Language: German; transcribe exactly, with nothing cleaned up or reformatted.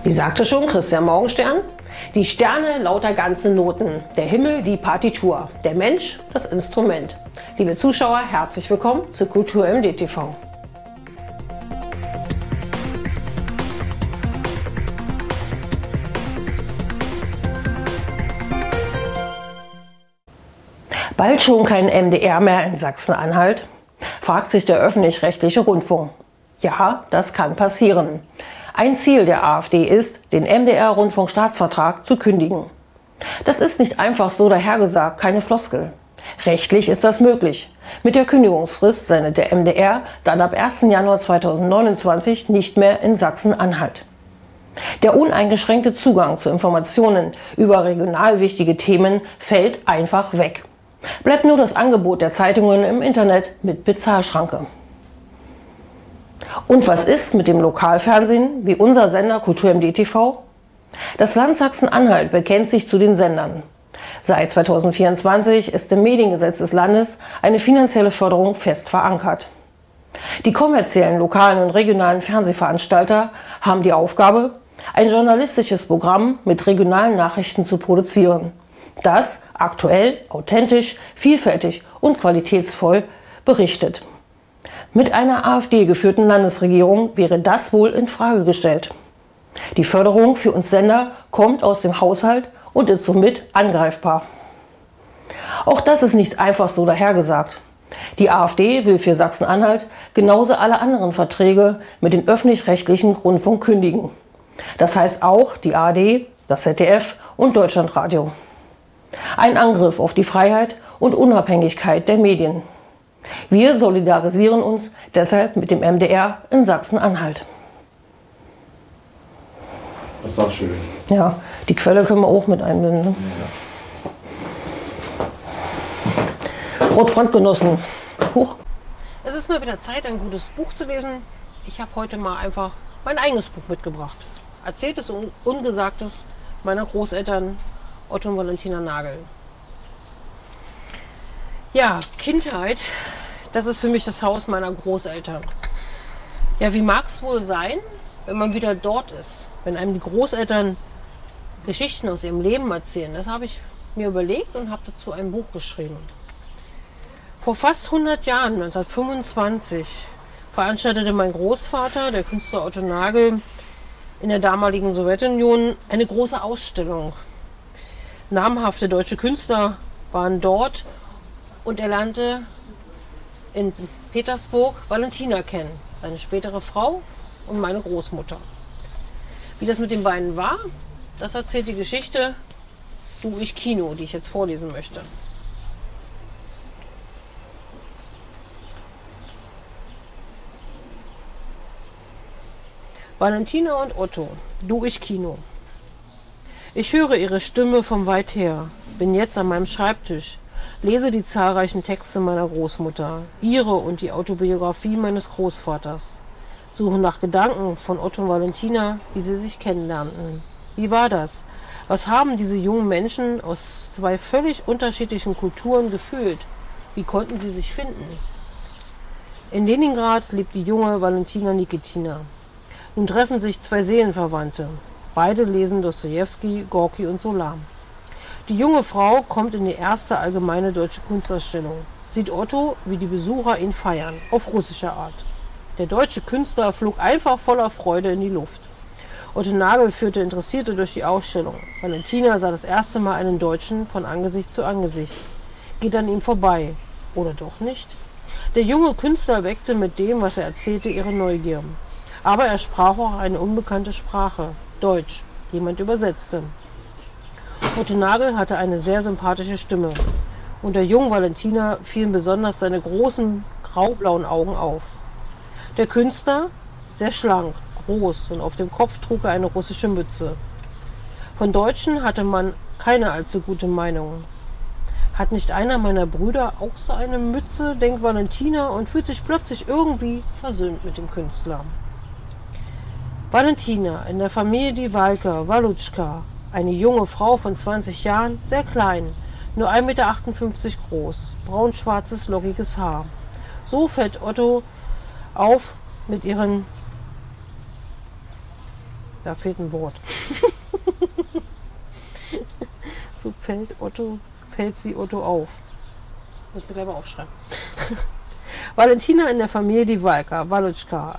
Wie sagte schon Christian Morgenstern? Die Sterne lauter ganze Noten, der Himmel die Partitur, der Mensch das Instrument. Liebe Zuschauer, herzlich willkommen zu Kultur M D T V. Bald schon kein M D R mehr in Sachsen-Anhalt? Fragt sich der öffentlich-rechtliche Rundfunk. Ja, das kann passieren. Ein Ziel der AfD ist, den M D R-Rundfunkstaatsvertrag zu kündigen. Das ist nicht einfach so dahergesagt, keine Floskel. Rechtlich ist das möglich. Mit der Kündigungsfrist sendet der M D R dann ab ersten Januar zweitausendneunundzwanzig nicht mehr in Sachsen-Anhalt. Der uneingeschränkte Zugang zu Informationen über regional wichtige Themen fällt einfach weg. Bleibt nur das Angebot der Zeitungen im Internet mit Bezahlschranke. Und was ist mit dem Lokalfernsehen, wie unser Sender Kultur M D T V? Das Land Sachsen-Anhalt bekennt sich zu den Sendern. Seit zweitausendvierundzwanzig ist im Mediengesetz des Landes eine finanzielle Förderung fest verankert. Die kommerziellen lokalen und regionalen Fernsehveranstalter haben die Aufgabe, ein journalistisches Programm mit regionalen Nachrichten zu produzieren, das aktuell, authentisch, vielfältig und qualitätsvoll berichtet. Mit einer AfD-geführten Landesregierung wäre das wohl in Frage gestellt. Die Förderung für uns Sender kommt aus dem Haushalt und ist somit angreifbar. Auch das ist nicht einfach so dahergesagt. Die AfD will für Sachsen-Anhalt genauso alle anderen Verträge mit den öffentlich-rechtlichen Rundfunk kündigen. Das heißt auch die A R D, das Z D F und Deutschlandradio. Ein Angriff auf die Freiheit und Unabhängigkeit der Medien. Wir solidarisieren uns deshalb mit dem M D R in Sachsen-Anhalt. Das ist auch schön. Ja, die Quelle können wir auch mit einbinden. Ja. Rotfrontgenossen. Huch. Es ist mal wieder Zeit, ein gutes Buch zu lesen. Ich habe heute mal einfach mein eigenes Buch mitgebracht. Erzähltes und Ungesagtes meiner Großeltern Otto und Valentina Nagel. Ja, Kindheit, das ist für mich das Haus meiner Großeltern. Ja, wie mag es wohl sein, wenn man wieder dort ist, wenn einem die Großeltern Geschichten aus ihrem Leben erzählen? Das habe ich mir überlegt und habe dazu ein Buch geschrieben. Vor fast hundert Jahren, neunzehnhundertfünfundzwanzig, veranstaltete mein Großvater, der Künstler Otto Nagel, in der damaligen Sowjetunion eine große Ausstellung. Namhafte deutsche Künstler waren dort und er lernte in Petersburg Valentina kennen, seine spätere Frau und meine Großmutter. Wie das mit den beiden war, das erzählt die Geschichte Du, ich, Kino, die ich jetzt vorlesen möchte. Valentina und Otto, Du, ich, Kino. Ich höre ihre Stimme von weit her, bin jetzt an meinem Schreibtisch, lese die zahlreichen Texte meiner Großmutter, ihre und die Autobiografie meines Großvaters, suche nach Gedanken von Otto und Valentina, wie sie sich kennenlernten. Wie war das? Was haben diese jungen Menschen aus zwei völlig unterschiedlichen Kulturen gefühlt? Wie konnten sie sich finden? In Leningrad lebt die junge Valentina Nikitina. Nun treffen sich zwei Seelenverwandte. Beide lesen Dostojewski, Gorki und Solar. Die junge Frau kommt in die erste allgemeine deutsche Kunstausstellung, sieht Otto, wie die Besucher ihn feiern, auf russische Art. Der deutsche Künstler flog einfach voller Freude in die Luft. Otto Nagel führte Interessierte durch die Ausstellung. Valentina sah das erste Mal einen Deutschen von Angesicht zu Angesicht, geht an ihm vorbei. Oder doch nicht? Der junge Künstler weckte mit dem, was er erzählte, ihre Neugier. Aber er sprach auch eine unbekannte Sprache, Deutsch. Jemand übersetzte. Otto Nagel hatte eine sehr sympathische Stimme. Und der jungen Valentina fielen besonders seine großen graublauen Augen auf. Der Künstler, sehr schlank, groß und auf dem Kopf trug er eine russische Mütze. Von Deutschen hatte man keine allzu gute Meinung. Hat nicht einer meiner Brüder auch so eine Mütze, denkt Valentina und fühlt sich plötzlich irgendwie versöhnt mit dem Künstler. Valentina, in der Familie die Walker, Walutschka, eine junge Frau von zwanzig Jahren, sehr klein, nur ein Meter achtundfünfzig groß, braun-schwarzes, lockiges Haar. So fällt Otto auf mit ihren Da fehlt ein Wort. So fällt Otto, fällt sie Otto auf. Muss ich mir gleich mal aufschreiben. Valentina in der Familie die Walka, Walutschka,